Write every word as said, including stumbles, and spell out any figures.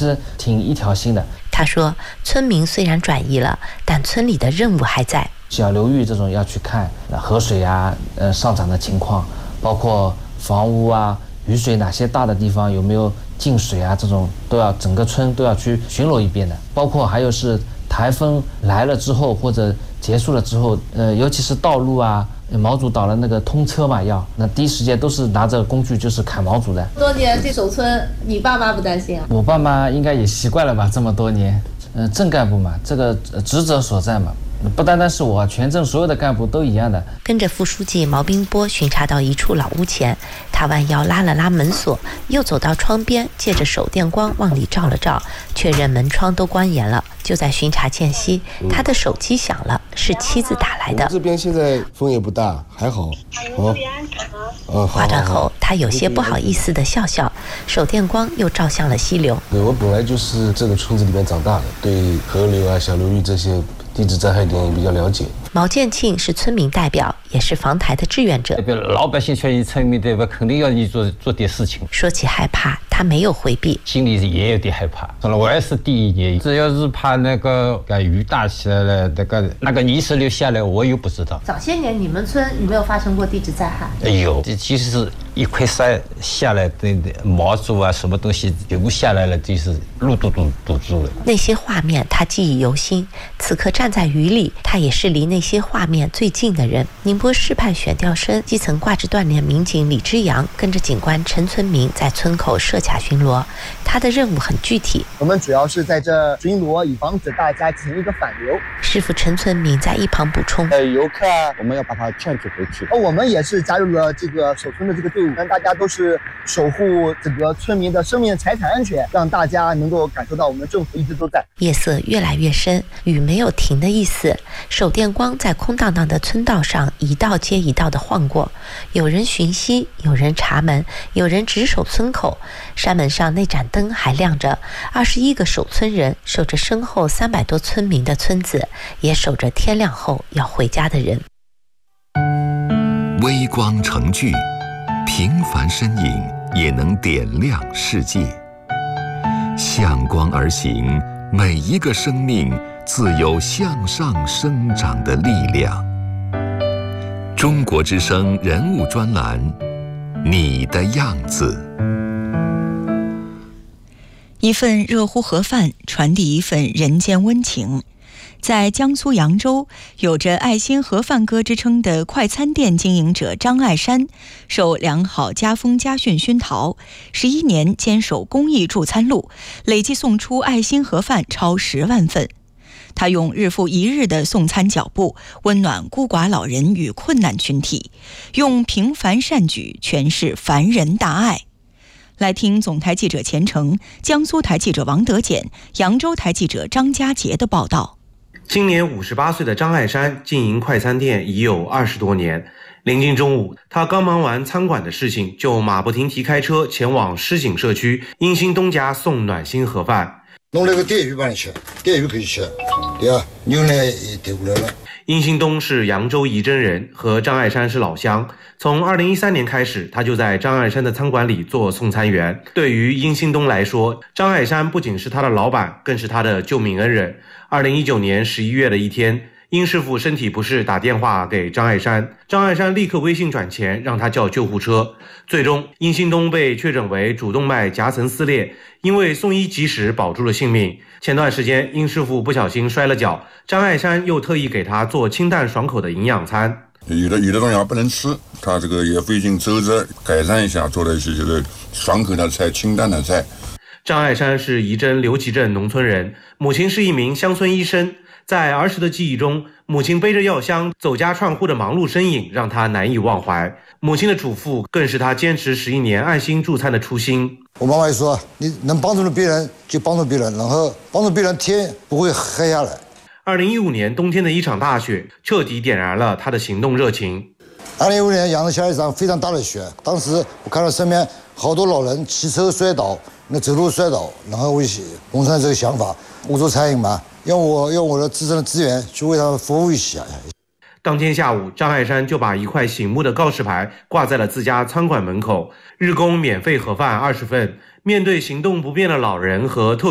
实挺一条心的。 他说，村民虽然转移了，但村里的任务还在。 小流域这种要去看河水啊，呃上涨的情况，包括房屋啊、雨水哪些大的地方有没有进水啊，这种都要整个村都要去巡逻一遍的。包括还有是台风来了之后或者结束了之后，呃，尤其是道路啊，毛主岛的那个通车嘛，要那第一时间都是拿着工具就是砍毛主的。 多年这守村，你爸妈不担心啊？ 我爸妈应该也习惯了吧，这么多年。嗯、呃，镇干部嘛，这个职责所在嘛。不单单是我，全镇所有的干部都一样的。 跟着副书记毛斌波巡查到一处老屋前，他弯腰拉了拉门锁，又走到窗边，借着手电光往里照了照，确认门窗都关严了。就在巡查间隙，他的手机响了，是妻子打来的。 这边现在风也不大，还好。哦， 嗯，挂断后，他有些不好意思地笑笑，手电光又照向了溪流。 对，我本来就是这个村子里面长大的，对河流啊、小流域这些地质灾害点也比较了解。 毛建庆是村民代表，也是防台的志愿者。 老百姓权益村民对吧，肯定要你做做点事情。 说起害怕，他没有回避， 心里也有点害怕。我也是第一年，只要是怕那个雨大起来了，那个那个泥石流下来，我又不知道。 早些年你们村有没有发生过地质灾害？ 哎呦，即使是一块山下来的毛竹啊，什么东西流下来了，就是路都堵堵住了。 那些画面他记忆犹新。此刻站在雨里，他也是离那些画面最近的人。宁波市派选调生基层挂职锻炼民警李之阳跟着警官陈村民在村口设卡巡逻，他的任务很具体。 我们主要是在这巡逻，以防止大家进行一个反流。 师傅陈村民在一旁补充： 呃，游客我们要把他劝阻回去。而我们也是加入了这个守村的这个队伍，让大家都是守护整个村民的生命财产安全，让大家能够感受到我们政府一直都在。 夜色越来越深，雨没有停的意思，手电光在空荡荡的村道上一道接一道的晃过，有人巡溪，有人查门，有人值守村口。山门上那盏灯还亮着，二十一个守村人守着身后三百多村民的村子，也守着天亮后要回家的人。 微光成炬，平凡身影也能点亮世界。向光而行，每一个生命自有向上生长的力量。中国之声人物专栏，你的样子。 一份热乎盒饭，传递一份人间温情。在江苏扬州，有着爱心盒饭哥之称的快餐店经营者张爱山，受良好家风家训熏陶，十一年坚守公益助餐路，累计送出爱心盒饭超十万份。他用日复一日的送餐脚步，温暖孤寡老人与困难群体，用平凡善举诠释凡人大爱。来听总台记者钱程、江苏台记者王德简、扬州台记者张家杰的报道。 今年五十八岁的张爱山经营快餐店已有二十多年。临近中午，他刚忙完餐馆的事情，就马不停蹄开车前往狮井社区英兴东家送暖心盒饭。 弄那个电鱼帮你吃，电鱼可以吃，对啊，牛奶也带过来了。 殷兴东是扬州仪征人，和张爱山是老乡。从二零一三年开始，他就在张爱山的餐馆里做送餐员。对于殷兴东来说，张爱山不仅是他的老板，更是他的救命恩人。二零一九年十一月的一天，殷师傅身体不适，打电话给张爱山，张爱山立刻微信转钱，让他叫救护车。最终，殷兴东被确诊为主动脉夹层撕裂，因为送医及时，保住了性命。前段时间，殷师傅不小心摔了跤，张爱山又特意给他做清淡爽口的营养餐。 有的有的东西还不能吃，他这个也费尽周折改善一下，做了一些就是爽口的菜、清淡的菜。 张爱山是仪征刘集镇农村人，母亲是一名乡村医生。在儿时的记忆中，母亲背着药箱走家串户的忙碌身影让他难以忘怀。母亲的嘱咐更是他坚持十一年爱心助餐的初心。 我妈妈也说，你能帮助别人就帮助别人，然后帮助别人天不会黑下来。 二零一五年冬天的一场大雪彻底点燃了他的行动热情。 二零一五年扬州下一场非常大的雪，当时我看到身边好多老人骑车摔倒，那走路摔倒，然后我萌生这个想法，我做餐饮嘛，用我用我的自身的资源去为他们服务一下。 当天下午，张爱山就把一块醒目的告示牌挂在了自家餐馆门口，日供免费盒饭二十份。面对行动不便的老人和特